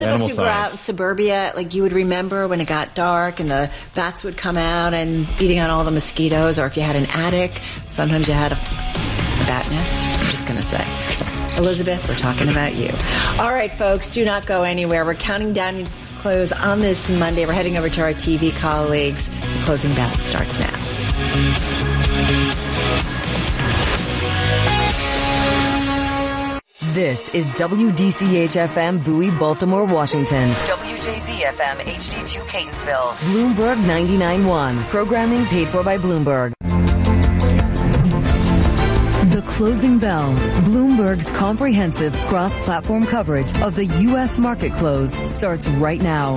Animal science. Who grew out in suburbia, like you would remember when it got dark and the bats would come out and eating on all the mosquitoes, or if you had an attic, sometimes you had a bat nest. I'm just going to say. Elizabeth, we're talking about you. All right, folks, do not go anywhere. We're counting down close on this Monday. We're heading over to our TV colleagues. The closing bell starts now. This is WDCH-FM Bowie, Baltimore, Washington. WJZ-FM HD2 Catonsville. Bloomberg 99.1. Programming paid for by Bloomberg. The Closing Bell. Bloomberg's comprehensive cross-platform coverage of the U.S. market close starts right now.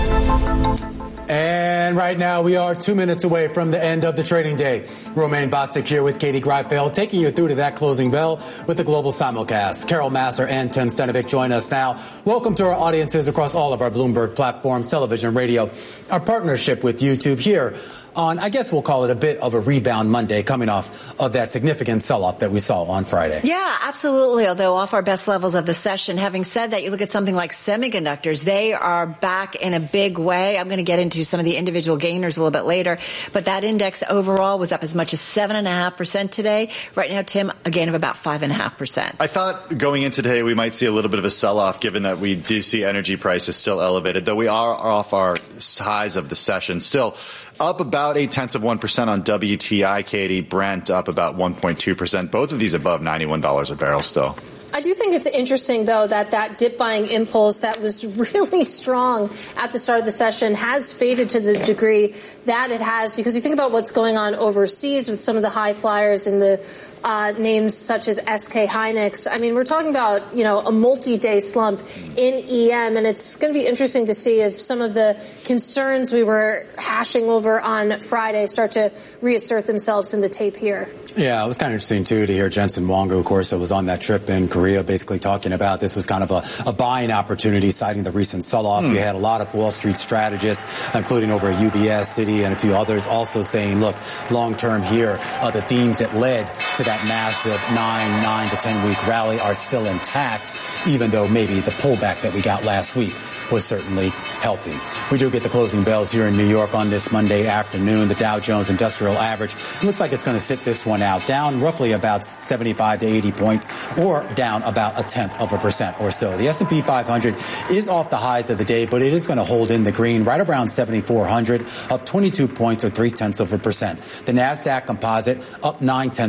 And right now, we are 2 minutes away from the end of the trading day. Romaine Bostick here with Katie Greifeld, taking you through to that closing bell with the global simulcast. Carol Massar and Tim Stenovic join us now. Welcome to our audiences across all of our Bloomberg platforms, television, radio, our partnership with YouTube here on, I guess we'll call it a bit of a rebound Monday, coming off of that significant sell-off that we saw on Friday. Yeah, absolutely, although off our best levels of the session. Having said that, you look at something like semiconductors, they are back in a big way. I'm going to get into some of the individual gainers a little bit later, but that index overall was up as much as 7.5% today. Right now, Tim, a gain of about 5.5%. I thought going into today we might see a little bit of a sell-off, given that we do see energy prices still elevated, though we are off our highs of the session. Still up about 0.8% on WTI, Katie. Brent up about 1.2%. Both of these above $91 a barrel still. I do think it's interesting, though, that dip buying impulse that was really strong at the start of the session has faded to the degree that it has, because you think about what's going on overseas with some of the high flyers in the names such as SK Hynix. I mean, we're talking about, a multi-day slump in EM, and it's going to be interesting to see if some of the concerns we were hashing over on Friday start to reassert themselves in the tape here. Yeah, it was kind of interesting, too, to hear Jensen Huang, who, of course, was on that trip in Korea, basically talking about this was kind of a buying opportunity, citing the recent sell-off. We had a lot of Wall Street strategists, including over at UBS, Citi, and a few others, also saying, look, long-term here, the themes that led to that massive 9 to 10-week rally are still intact, even though maybe the pullback that we got last week was certainly healthy. We do get the closing bells here in New York on this Monday afternoon. The Dow Jones Industrial Average looks like it's going to sit this one out, down roughly about 75 to 80 points, or down about 0.1% or so. The S&P 500 is off the highs of the day, but it is going to hold in the green right around 7,400, up 22 points or 0.3%. The NASDAQ Composite up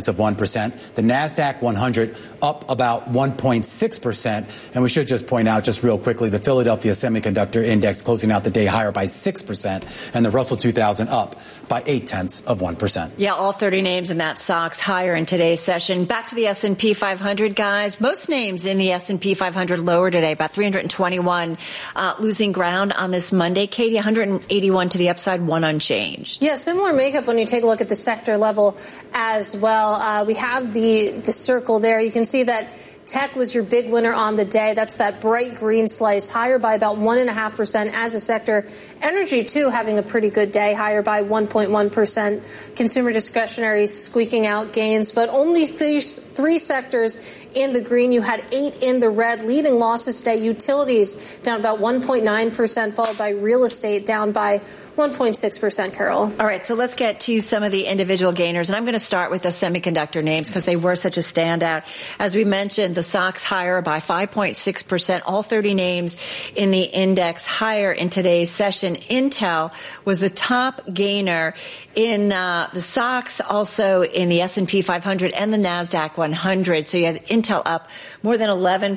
0.9%. The NASDAQ 100 up about 1.6%. And we should just point out just real quickly, the Philadelphia Semiconductor Index closing out the day higher by 6%, and the Russell 2000 up by 0.8%. Yeah, all 30 names in that SOX higher in today's session. Back to the S&P 500, guys. Most names in the S&P 500 lower today, about 321 losing ground on this Monday. Katie, 181 to the upside, 1 unchanged. Yeah, similar makeup when you take a look at the sector level as well. We have the circle there. You can see that tech was your big winner on the day. That's that bright green slice, higher by about 1.5% as a sector. Energy, too, having a pretty good day, higher by 1.1%. Consumer discretionary squeaking out gains, but only three sectors in the green. You had 8 in the red. Leading losses today, utilities down about 1.9%, followed by real estate down by 1.6%, Carol. All right, so let's get to some of the individual gainers, and I'm going to start with the semiconductor names because they were such a standout. As we mentioned, the SOX higher by 5.6%. All 30 names in the index higher in today's session. Intel was the top gainer in the SOX, also in the S&P 500 and the NASDAQ 100. So you had Intel up more than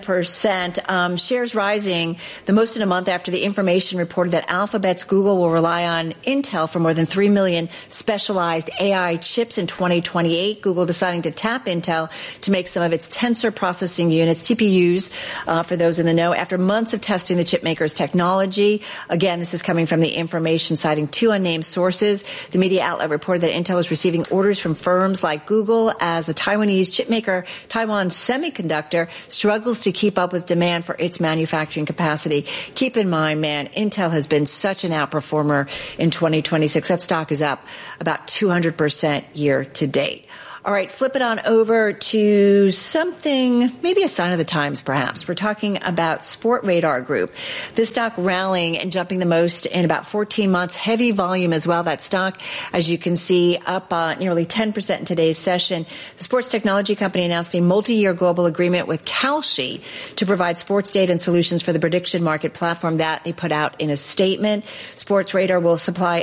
11%. Shares rising the most in a month after the information reported that Alphabet's Google will rely on Intel for more than 3 million specialized AI chips in 2028. Google deciding to tap Intel to make some of its tensor processing units, TPUs, for those in the know, after months of testing the chipmaker's technology. Again, this is coming from the information citing 2 unnamed sources. The media outlet reported that Intel is receiving orders from firms like Google as the Taiwanese chipmaker Taiwan Semiconductor struggles to keep up with demand for its manufacturing capacity. Keep in mind, man, Intel has been such an outperformer in 2026. That stock is up about 200% year to date. All right, flip it on over to something, maybe a sign of the times, perhaps. We're talking about Sportradar Group. This stock rallying and jumping the most in about 14 months. Heavy volume as well. That stock, as you can see, up nearly 10% in today's session. The sports technology company announced a multi-year global agreement with Kalshi to provide sports data and solutions for the prediction market platform that they put out in a statement. Sportradar will supply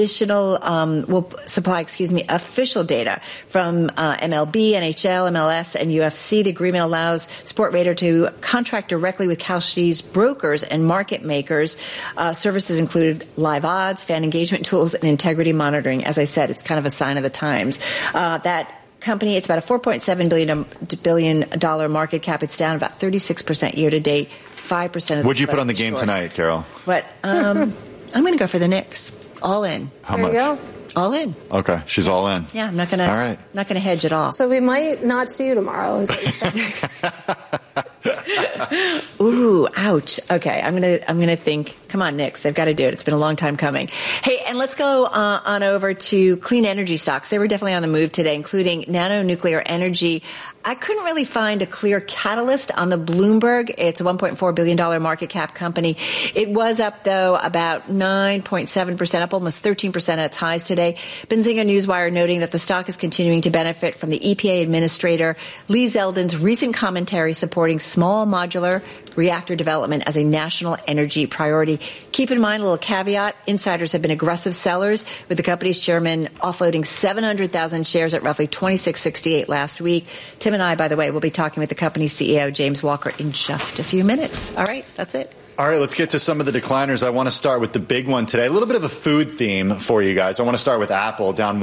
official data from MLB, NHL, MLS, and UFC. The agreement allows Sportradar to contract directly with Kalshi's brokers and market makers. Services included live odds, fan engagement tools, and integrity monitoring. As I said, it's kind of a sign of the times. That company, it's about a $4.7 billion market cap. It's down about 36% year to date, 5% of. What'd you put on the game tonight, Carol? What? I'm going to go for the Knicks. All in. How much? There you go. All in. Okay, she's all in. Yeah, I'm not going to. All right. Not going to hedge at all. So we might not see you tomorrow, is what you're saying. Ooh, ouch. Okay, I'm gonna think. Come on, Knicks, they've got to do it. It's been a long time coming. Hey, and let's go on over to clean energy stocks. They were definitely on the move today, including Nano Nuclear Energy. I couldn't really find a clear catalyst on the Bloomberg. It's a $1.4 billion market cap company. It was up, though, about 9.7%, up almost 13% at its highs today. Benzinga Newswire noting that the stock is continuing to benefit from the EPA administrator Lee Zeldin's recent commentary supporting small modular reactor development as a national energy priority. Keep in mind, a little caveat, insiders have been aggressive sellers, with the company's chairman offloading 700,000 shares at roughly $26.68 last week. Tim and I, by the way, will be talking with the company's CEO, James Walker, in just a few minutes. All right, that's it. All right, let's get to some of the decliners. I want to start with the big one today. A little bit of a food theme for you guys. I want to start with Apple, down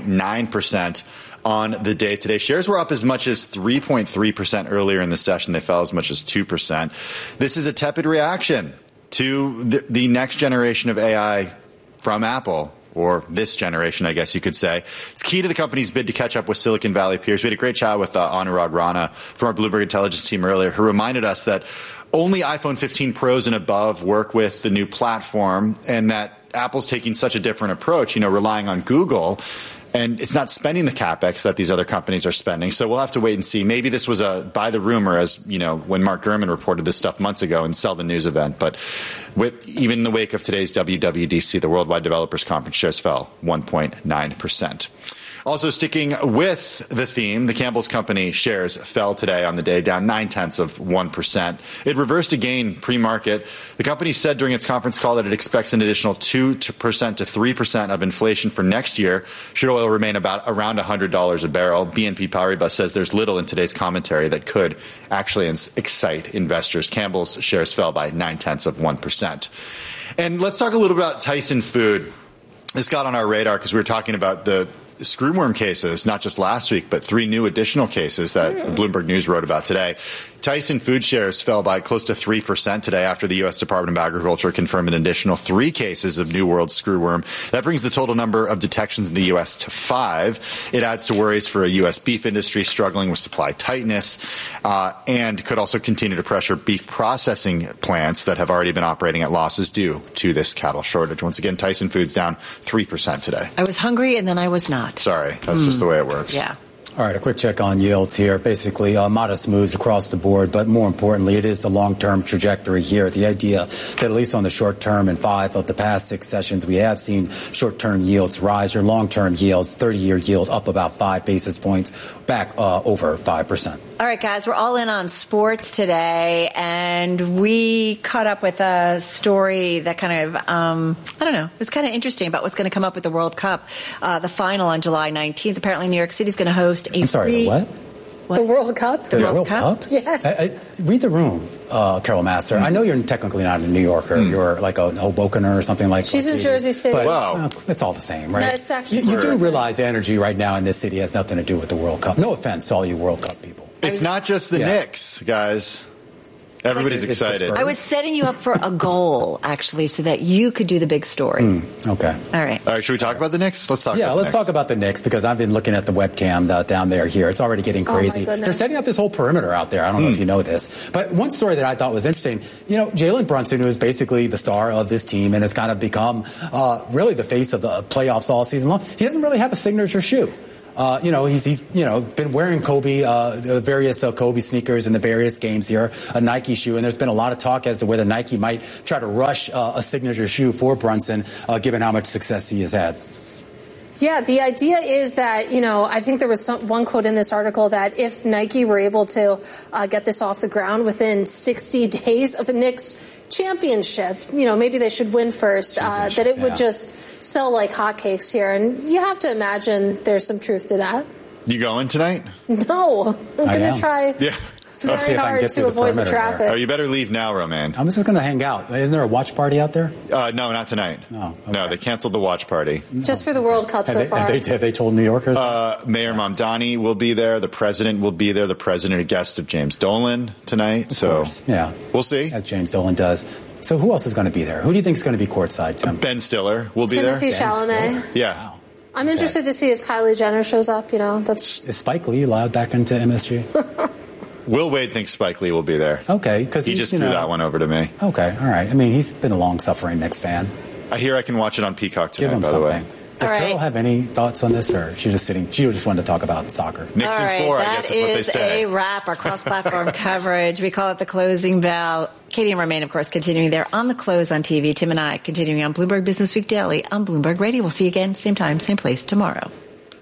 1.9%. on the day today. Shares were up as much as 3.3% earlier in the session. They fell as much as 2%. This is a tepid reaction to the next generation of AI from Apple, or this generation, I guess you could say. It's key to the company's bid to catch up with Silicon Valley peers. We had a great chat with Anurag Rana from our Bloomberg Intelligence team earlier, who reminded us that only iPhone 15 Pros and above work with the new platform, and that Apple's taking such a different approach, relying on Google. And it's not spending the CapEx that these other companies are spending. So we'll have to wait and see. Maybe this was a buy the rumor, as when Mark Gurman reported this stuff months ago and sell the news event. But even in the wake of today's WWDC, the Worldwide Developers Conference, shares fell 1.9%. Also sticking with the theme, the Campbell's Company shares fell today on the day, down 0.9%. It reversed a gain pre-market. The company said during its conference call that it expects an additional 2% to 3% of inflation for next year, should oil remain around $100 a barrel. BNP Paribas says there's little in today's commentary that could actually excite investors. Campbell's shares fell by 0.9%. And let's talk a little about Tyson Food. This got on our radar because we were talking about the screwworm cases, not just last week, but 3 new additional cases that Bloomberg News wrote about today. Tyson Food shares fell by close to 3% today after the U.S. Department of Agriculture confirmed an additional 3 cases of New World screwworm. That brings the total number of detections in the U.S. to 5. It adds to worries for a U.S. beef industry struggling with supply tightness, and could also continue to pressure beef processing plants that have already been operating at losses due to this cattle shortage. Once again, Tyson Food's down 3% today. I was hungry and then I was not. Sorry, that's just the way it works. Yeah. All right, a quick check on yields here. Basically, modest moves across the board, but more importantly, it is the long-term trajectory here. The idea that at least on the short term, in 5 of the past 6 sessions, we have seen short-term yields rise, or long-term yields, 30-year yield up about 5 basis points, back over 5%. All right, guys, we're all in on sports today, and we caught up with a story that kind of, it was kind of interesting about what's going to come up with the World Cup, the final on July 19th. Apparently, New York City's going to host a what? The World Cup? The World Cup? Yes. Read the room, Carol Master. I know you're technically not a New Yorker. You're like a Hobokener or something like that. She's in Jersey City. But, wow. It's all the same, right? No, it's actually you do realize the energy right now in this city has nothing to do with the World Cup. No offense to all you World Cup people. It's not just the Knicks, guys. Everybody's excited. I was setting you up for a goal, actually, so that you could do the big story. Okay. All right. Should we talk about the Knicks? Let's talk about the let's Knicks. talk about the Knicks, because I've been looking at the webcam down there here. It's already getting crazy. They're setting up this whole perimeter out there. I don't know if you know this. But one story that I thought was interesting, Jalen Brunson, who is basically the star of this team and has kind of become really the face of the playoffs all season long, he doesn't really have a signature shoe. he's been wearing Kobe, various Kobe sneakers in the various games here, a Nike shoe, and there's been a lot of talk as to whether Nike might try to rush a signature shoe for Brunson, given how much success he has had. Yeah, the idea is that, I think there was one quote in this article that if Nike were able to get this off the ground within 60 days of a Knicks championship, maybe they should win first, that it would just sell like hotcakes here. And you have to imagine there's some truth to that. You going tonight? No, I'm going to try. Yeah. Very hard to avoid the traffic. Oh, you better leave now, Romain. I'm just going to hang out. Isn't there a watch party out there? No, not tonight. No, okay. No, they canceled the watch party. Just for the World Cup so far. Have they told New Yorkers? Mayor Mamdani will be there. The president will be there. The president, a guest of James Dolan tonight. Of course. Yeah. We'll see. As James Dolan does. So who else is going to be there? Who do you think is going to be courtside, Tim? Ben Stiller will be there. Timothy Chalamet. Yeah. Wow. I'm interested to see if Kylie Jenner shows up. Is Spike Lee allowed back into MSG? Will Wade thinks Spike Lee will be there. Okay, because he just threw that one over to me. Okay, all right. I mean, he's been a long-suffering Knicks fan. I hear I can watch it on Peacock tonight, Give him by something. the way. Does Carol have any thoughts on this, or she just wanted to talk about soccer? Knicks and 4, I guess is what they say. That is a wrap. Our cross-platform coverage. We call it the closing bell. Katie and Romain, of course, continuing there on the close on TV. Tim and I continuing on Bloomberg Business Week Daily on Bloomberg Radio. We'll see you again, same time, same place tomorrow.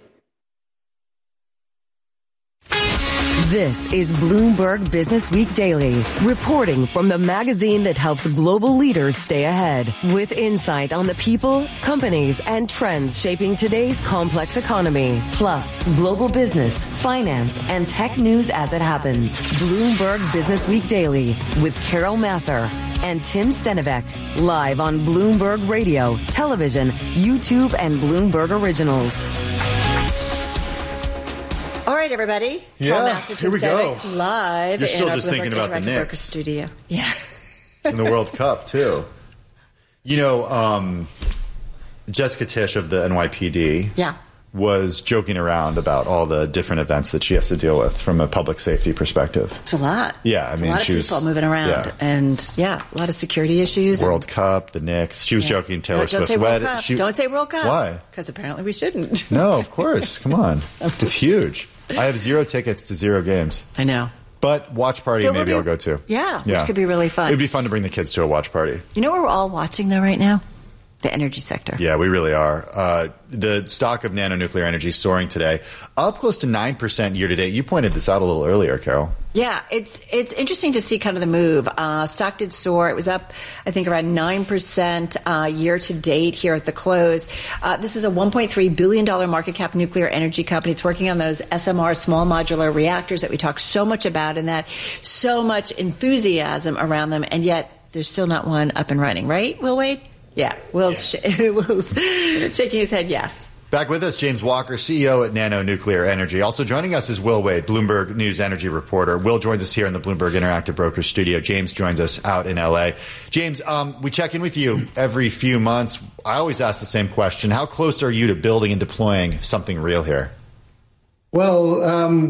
This is Bloomberg Business Week Daily, reporting from the magazine that helps global leaders stay ahead, with insight on the people, companies, and trends shaping today's complex economy, plus global business, finance, and tech news as it happens. Bloomberg Business Week Daily with Carol Massar and Tim Stenivek, live on Bloomberg Radio, television, YouTube, and Bloomberg Originals. All right, everybody. Yeah, here we go. Live. You're still in just our thinking about the Knicks studio. Yeah. In the World Cup too. Jessica Tisch of the NYPD. Was joking around about all the different events that she has to deal with from a public safety perspective. It's a lot. Yeah, a lot of people moving around, and a lot of security issues. World Cup, the Knicks. She was joking. Taylor Swift's wedding. Don't say World Cup. Why? Because apparently we shouldn't. No, of course. Come on, it's huge. I have 0 tickets to 0 games. I know. But watch party, maybe I'll go to. Yeah, which could be really fun. It'd be fun to bring the kids to a watch party. You know what we're all watching though right now? The energy sector. Yeah, we really are. The stock of nanonuclear energy soaring today, up close to 9% year to date. You pointed this out a little earlier, Carol. Yeah, it's interesting to see kind of the move. Stock did soar. It was up, I think, around 9% year to date here at the close. This is a $1.3 billion market cap nuclear energy company. It's working on those SMR, small modular reactors that we talk so much about, and that so much enthusiasm around them, and yet there's still not one up and running, right, Will Wade? Yeah, Will's shaking his head yes. Back with us, James Walker, CEO at Nano Nuclear Energy. Also joining us is Will Wade, Bloomberg News energy reporter. Will joins us here in the Bloomberg Interactive Brokers studio. James joins us out in L.A. James, we check in with you every few months. I always ask the same question. How close are you to building and deploying something real here? Well,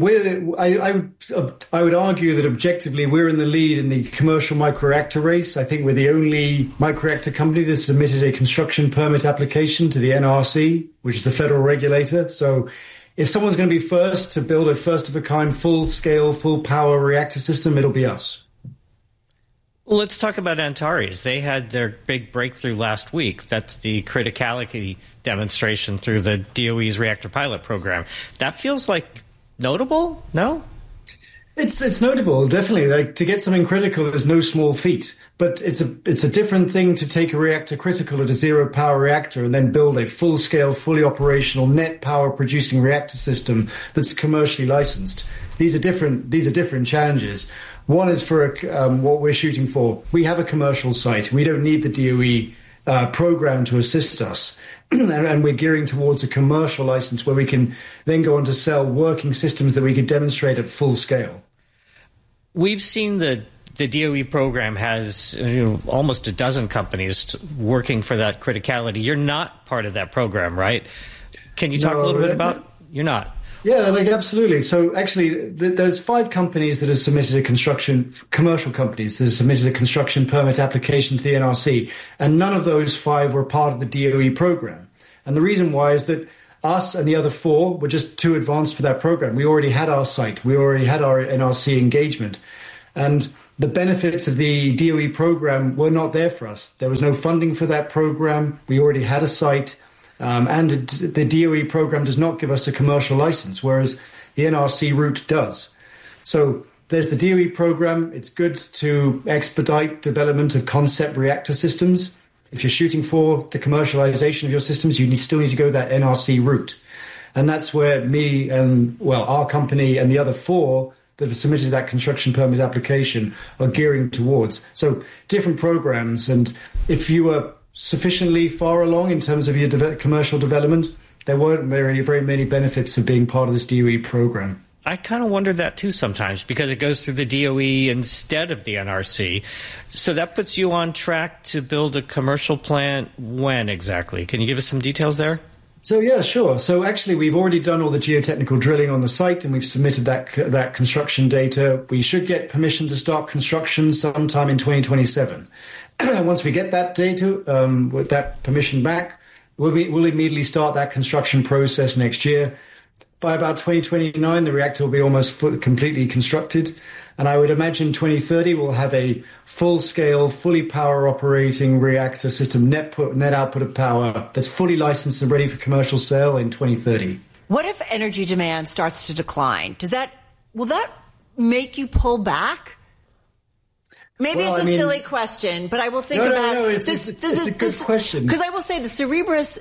I would argue that objectively we're in the lead in the commercial microreactor race. I think we're the only microreactor company that submitted a construction permit application to the NRC, which is the federal regulator. So if someone's going to be first to build a first-of-a-kind, full-scale, full-power reactor system, it'll be us. Well, let's talk about Antares. They had their big breakthrough last week. That's the criticality demonstration through the DOE's reactor pilot program. That feels like notable, no? It's notable, definitely. Like, to get something critical is no small feat. But it's a different thing to take a reactor critical at a zero power reactor and then build a full scale, fully operational, net power producing reactor system that's commercially licensed. These are different challenges. One is for what we're shooting for. We have a commercial site. We don't need the DOE program to assist us. And we're gearing towards a commercial license where we can then go on to sell working systems that we could demonstrate at full scale. We've seen the DOE program has almost a dozen companies working for that criticality. You're not part of that program, right? Can you talk a little bit about? You're not. Yeah, absolutely. So actually, there's 5 companies that have submitted commercial companies that have submitted a construction permit application to the NRC, and none of those 5 were part of the DOE program. And the reason why is that us and the other 4 were just too advanced for that program. We already had our site. We already had our NRC engagement. And the benefits of the DOE program were not there for us. There was no funding for that program. We already had a site. And the DOE program does not give us a commercial license, whereas the NRC route does. So there's the DOE program. It's good to expedite development of concept reactor systems. If you're shooting for the commercialization of your systems, you still need to go that NRC route. And that's where me and, our company and the other 4 that have submitted that construction permit application are gearing towards. So different programs. And if you were sufficiently far along in terms of your commercial development, there weren't very, very many benefits of being part of this DOE program. I kind of wondered that too sometimes because it goes through the DOE instead of the NRC. So that puts you on track to build a commercial plant when exactly? Can you give us some details there? So, yeah, sure. So actually, we've already done all the geotechnical drilling on the site and we've submitted that construction data. We should get permission to start construction sometime in 2027. Once we get that data, with that permission back, we'll immediately start that construction process next year. By about 2029, the reactor will be almost completely constructed. And I would imagine 2030 we'll have a full-scale, fully power-operating reactor system, net output of power that's fully licensed and ready for commercial sale in 2030. What if energy demand starts to decline? Will that make you pull back? Maybe it's a silly question, but I will think about this. It's a good question. Because I will say the Cerebras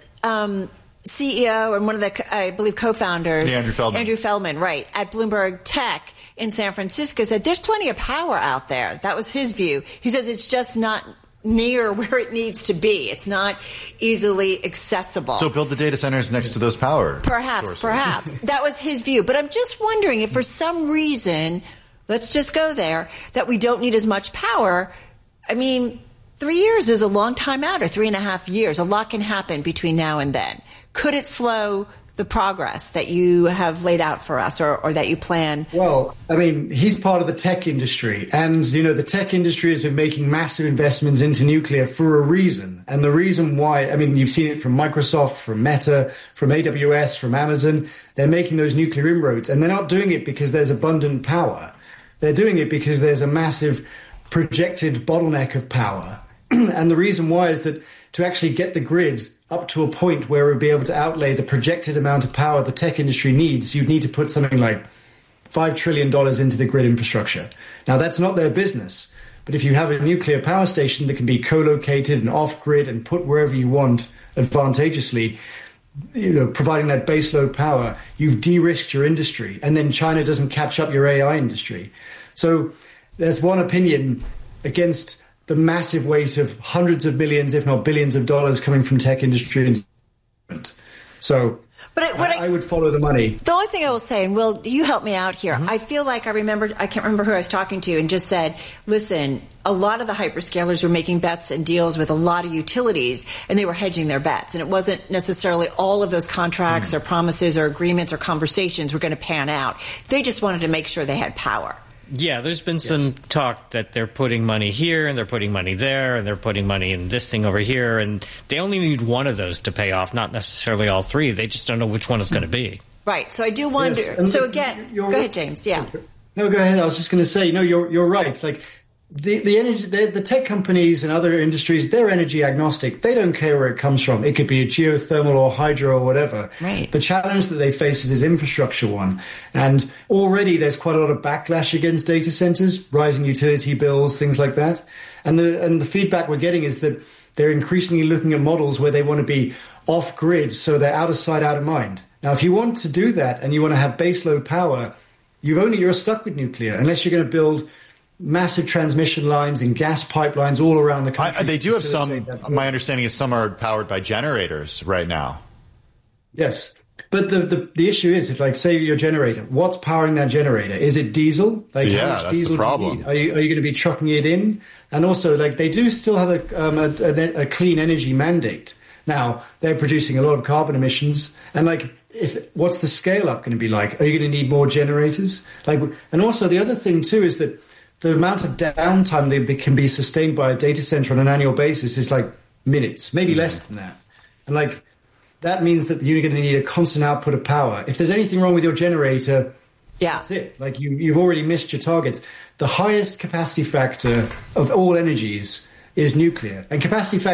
CEO and one of the, I believe, co-founders, Andrew Feldman, right, at Bloomberg Tech in San Francisco said there's plenty of power out there. That was his view. He says it's just not near where it needs to be. It's not easily accessible. So build the data centers next to those power Perhaps. sources. That was his view. But I'm just wondering if for some reason, let's just go there, that we don't need as much power. I mean, 3 years is a long time out, or 3.5 years. A lot can happen between now and then. Could it slow the progress that you have laid out for us or that you plan? Well, I mean, he's part of the tech industry. And, the tech industry has been making massive investments into nuclear for a reason. And the reason why, I mean, you've seen it from Microsoft, from Meta, from AWS, from Amazon. They're making those nuclear inroads. And they're not doing it because there's abundant power. They're doing it because there's a massive projected bottleneck of power. And the reason why is that to actually get the grid up to a point where we'll be able to outlay the projected amount of power the tech industry needs, you'd need to put something like $5 trillion into the grid infrastructure. Now, that's not their business. But if you have a nuclear power station that can be co-located and off-grid and put wherever you want advantageously, providing that baseload power, you've de-risked your industry. And then China doesn't catch up your AI industry. So there's one opinion against the massive weight of hundreds of millions, if not billions of dollars coming from tech industry. So I would follow the money. The only thing I will say, and Will, you help me out here. Mm-hmm. I feel like I can't remember who I was talking to, and just said, listen, a lot of the hyperscalers were making bets and deals with a lot of utilities, and they were hedging their bets. And it wasn't necessarily all of those contracts or promises or agreements or conversations were going to pan out. They just wanted to make sure they had power. Yeah, there's been some talk that they're putting money here and they're putting money there and they're putting money in this thing over here, and they only need one of those to pay off, not necessarily all three. They just don't know which one it's going to be. Right. So I do wonder. Yes. So again, go ahead, James. Yeah. No, go ahead. I was just going to say, you're right. Like the tech companies and other industries, they're energy agnostic. They don't care where it comes from. It could be a geothermal or hydro or whatever. Right. The challenge that they face is an infrastructure one. And already there's quite a lot of backlash against data centers, rising utility bills, things like that. And the feedback we're getting is that they're increasingly looking at models where they want to be off grid, so they're out of sight, out of mind. Now, if you want to do that and you want to have baseload power, you're stuck with nuclear unless you're going to build massive transmission lines and gas pipelines all around the country. They do have some. My understanding is some are powered by generators right now. Yes, but the issue is, if, like, say your generator, what's powering that generator? Is it diesel? Like, yeah, how much that's diesel the problem. Do you need? Are you going to be trucking it in? And also, like, they do still have a clean energy mandate. Now they're producing a lot of carbon emissions, and what's the scale up going to be like? Are you going to need more generators? And also the other thing too is that the amount of downtime that can be sustained by a data center on an annual basis is like minutes, maybe less than that. And that means that you're going to need a constant output of power. If there's anything wrong with your generator, that's it. Like you've already missed your targets. The highest capacity factor of all energies is nuclear. And capacity factor